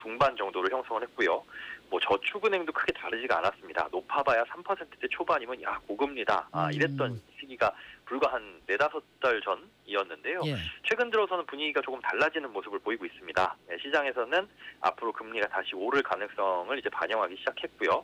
중반 정도를 형성을 했고요. 뭐 저축은행도 크게 다르지가 않았습니다. 높아봐야 3%대 초반이면 야 고금리다. 이랬던 시기가 불과 한 4-5달 전이었는데요. 예. 최근 들어서는 분위기가 조금 달라지는 모습을 보이고 있습니다. 시장에서는 앞으로 금리가 다시 오를 가능성을 이제 반영하기 시작했고요.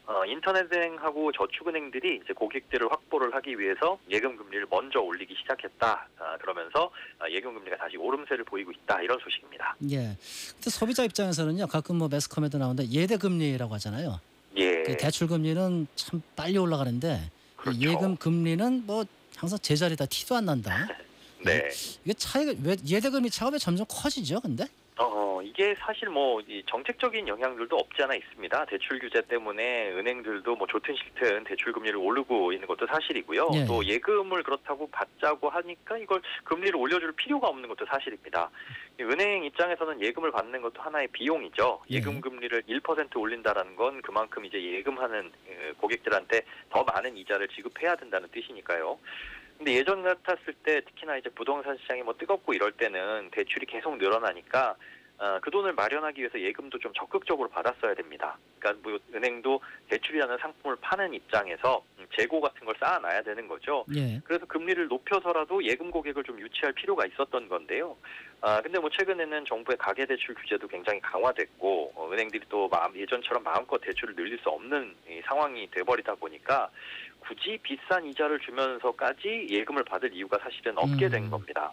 인터넷은행하고 저축은행들이 이제 고객들을 확보를 하기 위해서 예금 금리를 먼저 올리기 시작했다. 그러면서 예금 금리가 다시 오름세를 보이고 있다. 이런 소식입니다. 예. 근데 소비자 입장에서는요, 가끔 뭐 매스컴에도 나오는데 예대 금리라고 하잖아요. 예. 그 대출 금리는 참 빨리 올라가는데 그렇죠. 이 예금 금리는 뭐 항상 제자리다 티도 안 난다. 네. 이게 차이가 왜 예대 금리 차가 왜 점점 커지죠, 근데? 이게 사실 뭐 이 정책적인 영향들도 없지 않아 있습니다. 대출 규제 때문에 은행들도 뭐 좋든 싫든 대출 금리를 오르고 있는 것도 사실이고요. 예. 또 예금을 그렇다고 받자고 하니까 이걸 금리를 올려줄 필요가 없는 것도 사실입니다. 은행 입장에서는 예금을 받는 것도 하나의 비용이죠. 예금 금리를 1% 올린다라는 건 그만큼 이제 예금하는 고객들한테 더 많은 이자를 지급해야 된다는 뜻이니까요. 근데 예전 같았을 때 특히나 이제 부동산 시장이 뭐 뜨겁고 이럴 때는 대출이 계속 늘어나니까 그 돈을 마련하기 위해서 예금도 좀 적극적으로 받았어야 됩니다. 그러니까 뭐 은행도 대출이라는 상품을 파는 입장에서 재고 같은 걸 쌓아놔야 되는 거죠. 예. 그래서 금리를 높여서라도 예금 고객을 좀 유치할 필요가 있었던 건데요. 근데 뭐 최근에는 정부의 가계대출 규제도 굉장히 강화됐고 은행들이 또 예전처럼 마음껏 대출을 늘릴 수 없는 상황이 돼버리다 보니까 굳이 비싼 이자를 주면서까지 예금을 받을 이유가 사실은 없게 된 겁니다.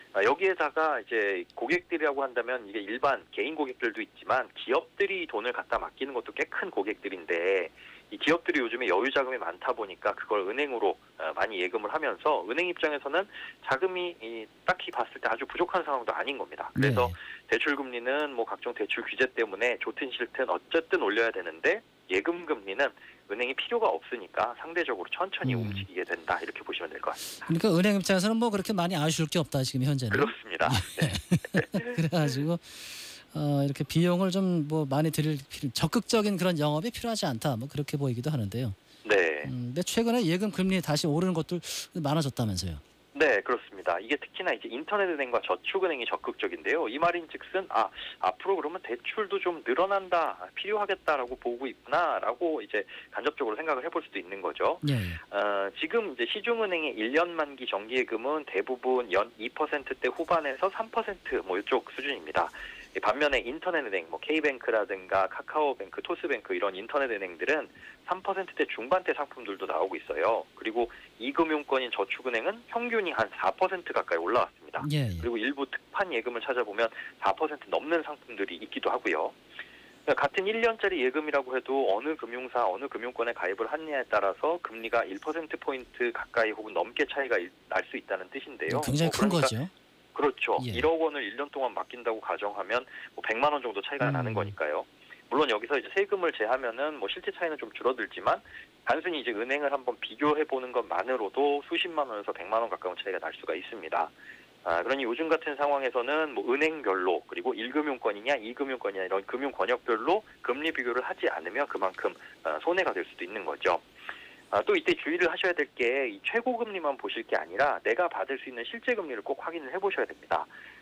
여기에다가 이제 고객들이라고 한다면 이게 일반 개인 고객들도 있지만 기업들이 돈을 갖다 맡기는 것도 꽤 큰 고객들인데 이 기업들이 요즘에 여유 자금이 많다 보니까 그걸 은행으로 많이 예금을 하면서 은행 입장에서는 자금이 딱히 봤을 때 아주 부족한 상황도 아닌 겁니다. 그래서 대출 금리는 뭐 각종 대출 규제 때문에 좋든 싫든 어쨌든 올려야 되는데 예금 금리는 은행이 필요가 없으니까 상대적으로 천천히 움직이게 된다. 이렇게 보시면 될 것 같습니다. 그러니까 은행 입장에서는 뭐 그렇게 많이 아쉬울 게 없다, 지금 현재는. 그렇습니다. 네. 그래가지고 이렇게 비용을 좀 뭐 많이 드릴 적극적인 그런 영업이 필요하지 않다, 뭐 그렇게 보이기도 하는데요. 네. 근데 최근에 예금 금리 다시 오르는 것들 많아졌다면서요. 네, 그렇습니다. 이게 특히나 이제 인터넷은행과 저축은행이 적극적인데요. 이 말인즉슨 앞으로 그러면 대출도 좀 늘어난다, 필요하겠다라고 보고 있구나라고 이제 간접적으로 생각을 해볼 수도 있는 거죠. 예. 지금 이제 시중은행의 1년 만기 정기예금은 대부분 연 2%대 후반에서 3% 이쪽 수준입니다. 반면에 인터넷은행, 뭐 K뱅크라든가 카카오뱅크, 토스뱅크 이런 인터넷은행들은 3%대 중반대 상품들도 나오고 있어요. 그리고 이금융권인 저축은행은 평균이 한 4% 가까이 올라왔습니다. 예. 그리고 일부 특판 예금을 찾아보면 4% 넘는 상품들이 있기도 하고요. 그러니까 같은 1년짜리 예금이라고 해도 어느 금융사, 어느 금융권에 가입을 하느냐에 따라서 금리가 1%포인트 가까이 혹은 넘게 차이가 날 수 있다는 뜻인데요. 굉장히 큰 거죠. 그렇죠. 예. 1억 원을 1년 동안 맡긴다고 가정하면 뭐 100만 원 정도 차이가 나는 거니까요. 물론 여기서 이제 세금을 제하면은 뭐 실제 차이는 좀 줄어들지만 단순히 이제 은행을 한번 비교해 보는 것만으로도 수십만 원에서 100만 원 가까운 차이가 날 수가 있습니다. 그러니 요즘 같은 상황에서는 뭐 은행별로 그리고 1금융권이냐 2금융권이냐 이런 금융 권역별로 금리 비교를 하지 않으면 그만큼 손해가 될 수도 있는 거죠. 또 이때 주의를 하셔야 될 게 이 최고 금리만 보실 게 아니라 내가 받을 수 있는 실제 금리를 꼭 확인을 해보셔야 됩니다.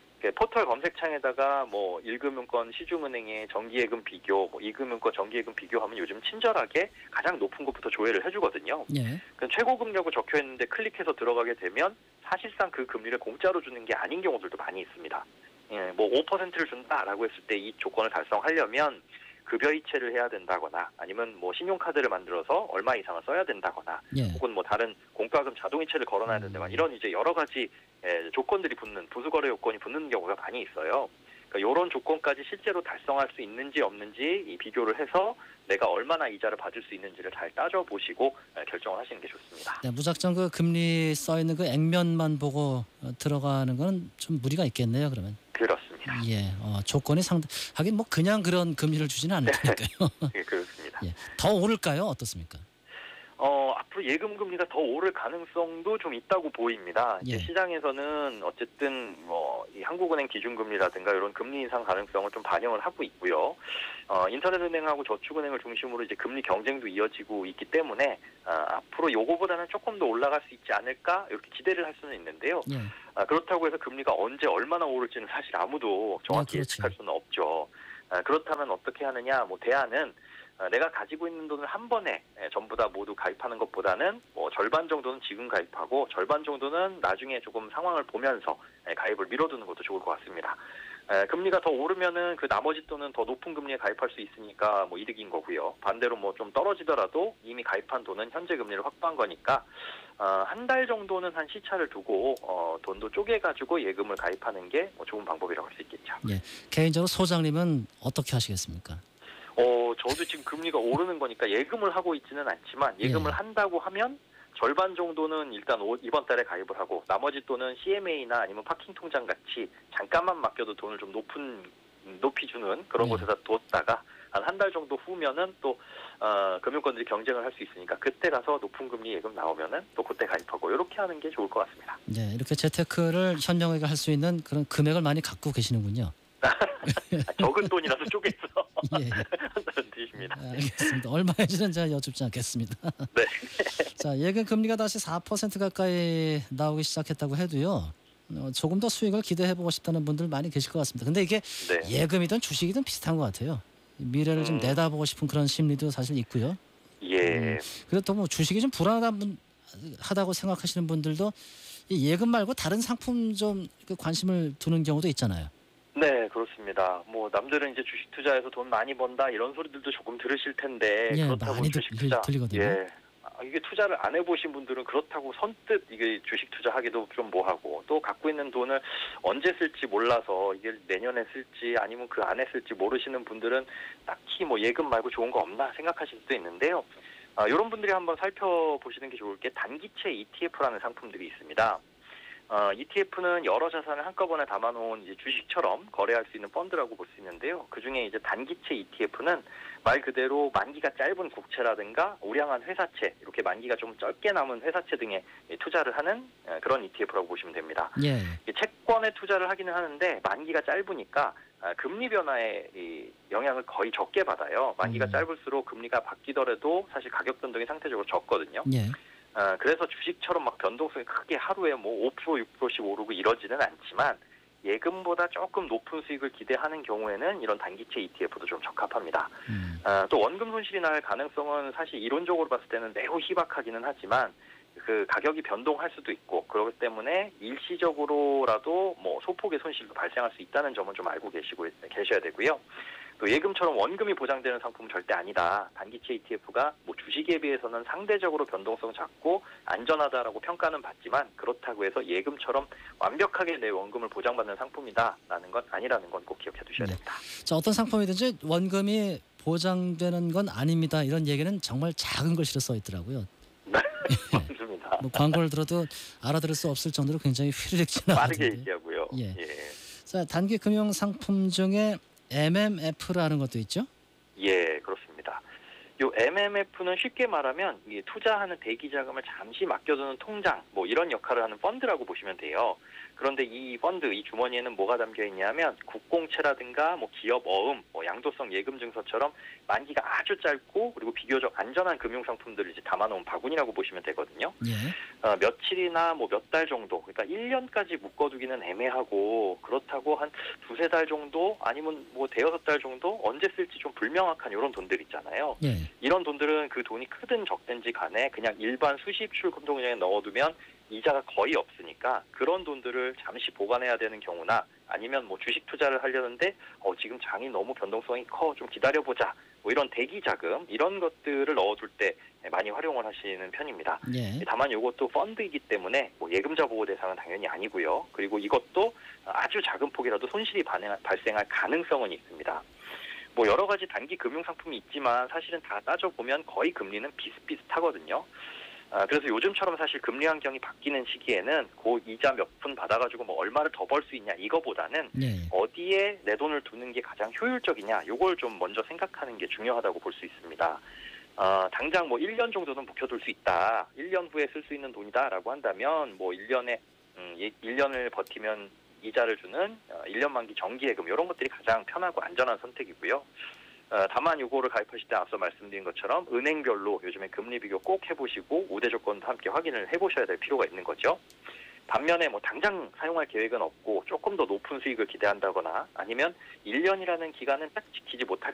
포털 검색창에다가 뭐 1금융권 시중은행의 정기예금 비교, 뭐 2금융권 정기예금 비교하면 요즘 친절하게 가장 높은 것부터 조회를 해주거든요. 예. 최고 금리라고 적혀 있는데 클릭해서 들어가게 되면 사실상 그 금리를 공짜로 주는 게 아닌 경우들도 많이 있습니다. 뭐 5%를 준다라고 했을 때 이 조건을 달성하려면 급여 이체를 해야 된다거나 아니면 뭐 신용카드를 만들어서 얼마 이상을 써야 된다거나 혹은 뭐 다른 공과금 자동이체를 걸어놔야 된다거나 이런 이제 여러 가지 조건들이 붙는 부수거래 요건이 붙는 경우가 많이 있어요. 그러니까 이런 조건까지 실제로 달성할 수 있는지 없는지 이 비교를 해서 내가 얼마나 이자를 받을 수 있는지를 잘 따져보시고 결정을 하시는 게 좋습니다. 네, 무작정 그 금리 써 있는 그 액면만 보고 들어가는 건 좀 무리가 있겠네요, 그러면. 그렇습니다. 예, 조건이 하긴 뭐 그냥 그런 금리를 주지는 않을 테니까요. 네, 그렇습니다. 예, 더 오를까요? 어떻습니까? 앞으로 예금 금리가 더 오를 가능성도 좀 있다고 보입니다. 예. 시장에서는 어쨌든 뭐 이 한국은행 기준금리라든가 이런 금리 인상 가능성을 좀 반영을 하고 있고요. 인터넷은행하고 저축은행을 중심으로 이제 금리 경쟁도 이어지고 있기 때문에 앞으로 요거보다는 조금 더 올라갈 수 있지 않을까 이렇게 기대를 할 수는 있는데요. 예. 그렇다고 해서 금리가 언제 얼마나 오를지는 사실 아무도 정확히 그렇죠. 예측할 수는 없죠. 그렇다면 어떻게 하느냐? 뭐 대안은 내가 가지고 있는 돈을 한 번에 전부 다 모두 가입하는 것보다는 뭐 절반 정도는 지금 가입하고 절반 정도는 나중에 조금 상황을 보면서 가입을 미뤄두는 것도 좋을 것 같습니다. 금리가 더 오르면은 그 나머지 돈은 더 높은 금리에 가입할 수 있으니까 뭐 이득인 거고요. 반대로 뭐 좀 떨어지더라도 이미 가입한 돈은 현재 금리를 확보한 거니까 한 달 정도는 한 시차를 두고 돈도 쪼개가지고 예금을 가입하는 게 뭐 좋은 방법이라고 할 수 있겠죠. 예. 개인적으로 소장님은 어떻게 하시겠습니까? 저도 지금 금리가 오르는 거니까 예금을 하고 있지는 않지만 예금을 예. 한다고 하면 절반 정도는 일단 이번 달에 가입을 하고 나머지 돈은 CMA나 아니면 파킹 통장 같이 잠깐만 맡겨도 돈을 좀 높이 주는 그런 예. 곳에다 뒀다가 한 달 정도 후면은 또 금융권들이 경쟁을 할 수 있으니까 그때 가서 높은 금리 예금 나오면은 또 그때 가입하고 이렇게 하는 게 좋을 것 같습니다. 네, 이렇게 재테크를 현명하게 할 수 있는 그런 금액을 많이 갖고 계시는군요. 적은 돈이라도 쪼개서 예. 한다는 뜻입니다. 알겠습니다. 얼마인지는 제가 여쭙지 않겠습니다. 네. 자, 예금 금리가 다시 4% 가까이 나오기 시작했다고 해도요. 조금 더 수익을 기대해보고 싶다는 분들 많이 계실 것 같습니다. 근데 이게 네. 예금이든 주식이든 비슷한 것 같아요. 미래를 좀 내다보고 싶은 그런 심리도 사실 있고요. 예. 그렇다고 뭐 주식이 좀 불안하다고 생각하시는 분들도 이 예금 말고 다른 상품 좀 관심을 두는 경우도 있잖아요. 네, 그렇습니다. 뭐 남들은 이제 주식 투자해서 돈 많이 번다 이런 소리들도 조금 들으실 텐데 예, 그렇다고 많이 주식 투자 들리거든요. 예. 이게 투자를 안 해보신 분들은 그렇다고 선뜻 이게 주식 투자하기도 좀 뭐하고 또 갖고 있는 돈을 언제 쓸지 몰라서 이게 내년에 쓸지 아니면 그 안에 쓸지 모르시는 분들은 딱히 뭐 예금 말고 좋은 거 없나 생각하실 수도 있는데요. 이런 분들이 한번 살펴보시는 게 좋을 게 단기채 ETF라는 상품들이 있습니다. ETF는 여러 자산을 한꺼번에 담아놓은 이제 주식처럼 거래할 수 있는 펀드라고 볼 수 있는데요. 그 중에 이제 단기채 ETF는 말 그대로 만기가 짧은 국채라든가 우량한 회사채, 이렇게 만기가 좀 짧게 남은 회사채 등에 투자를 하는 그런 ETF라고 보시면 됩니다. 예. 채권에 투자를 하기는 하는데 만기가 짧으니까 금리 변화에 영향을 거의 적게 받아요. 만기가 짧을수록 금리가 바뀌더라도 사실 가격 변동이 상대적으로 적거든요. 예. 그래서 주식처럼 막 변동성이 크게 하루에 뭐 5%, 6%씩 오르고 이러지는 않지만 예금보다 조금 높은 수익을 기대하는 경우에는 이런 단기채 ETF도 좀 적합합니다. 또 원금 손실이 날 가능성은 사실 이론적으로 봤을 때는 매우 희박하기는 하지만 그 가격이 변동할 수도 있고 그렇기 때문에 일시적으로라도 뭐 소폭의 손실도 발생할 수 있다는 점은 좀 알고 계셔야 되고요. 또 예금처럼 원금이 보장되는 상품은 절대 아니다. 단기채 ETF가 뭐 주식에 비해서는 상대적으로 변동성 작고 안전하다라고 평가는 받지만 그렇다고 해서 예금처럼 완벽하게 내 원금을 보장받는 상품이다라는 건 아니라는 건 꼭 기억해 두셔야 됩니다. 자, 어떤 상품이든지 원금이 보장되는 건 아닙니다. 이런 얘기는 정말 작은 글씨로 써 있더라고요. 네, 맞습니다. 뭐 광고를 들어도 알아들을 수 없을 정도로 굉장히 휘리릭 지나가던데. 빠르게 얘기하고요. 예. 예. 자, 단기 금융 상품 중에 MMF라는 것도 있죠? 예, 그렇습니다. 요 MMF는 쉽게 말하면 이게 투자하는 대기 자금을 잠시 맡겨두는 통장, 뭐 이런 역할을 하는 펀드라고 보시면 돼요. 그런데 이 펀드, 이 주머니에는 뭐가 담겨 있냐면 국공채라든가 뭐 기업 어음, 뭐 양도성 예금 증서처럼 만기가 아주 짧고 그리고 비교적 안전한 금융 상품들을 이제 담아놓은 바구니라고 보시면 되거든요. 예. 며칠이나 뭐 몇 달 정도, 그러니까 1년까지 묶어두기는 애매하고 그렇다고 한 두세 달 정도 아니면 뭐 대여섯 달 정도 언제 쓸지 좀 불명확한 이런 돈들 있잖아요. 예. 이런 돈들은 그 돈이 크든 적든지 간에 그냥 일반 수십 출금 통장에 넣어두면 이자가 거의 없으니까 그런 돈들을 잠시 보관해야 되는 경우나 아니면 뭐 주식 투자를 하려는데 지금 장이 너무 변동성이 커 좀 기다려보자 뭐 이런 대기 자금 이런 것들을 넣어둘 때 많이 활용을 하시는 편입니다. 예. 다만 이것도 펀드이기 때문에 뭐 예금자 보호 대상은 당연히 아니고요. 그리고 이것도 아주 작은 폭이라도 손실이 발생할 가능성은 있습니다. 뭐 여러 가지 단기 금융 상품이 있지만 사실은 다 따져보면 거의 금리는 비슷비슷하거든요. 그래서 요즘처럼 사실 금리 환경이 바뀌는 시기에는 그 이자 몇 푼 받아가지고 뭐 얼마를 더 벌 수 있냐 이거보다는 예. 어디에 내 돈을 두는 게 가장 효율적이냐 이걸 좀 먼저 생각하는 게 중요하다고 볼 수 있습니다. 당장 뭐 1년 정도는 묵혀둘 수 있다. 1년 후에 쓸 수 있는 돈이다라고 한다면 뭐 1년을 버티면 이자를 주는 1년 만기 정기예금 이런 것들이 가장 편하고 안전한 선택이고요. 다만 이거를 가입하실 때 앞서 말씀드린 것처럼 은행별로 요즘에 금리 비교 꼭 해보시고 우대 조건도 함께 확인을 해보셔야 될 필요가 있는 거죠. 반면에 뭐 당장 사용할 계획은 없고 조금 더 높은 수익을 기대한다거나 아니면 1년이라는 기간은 딱 지키지 못할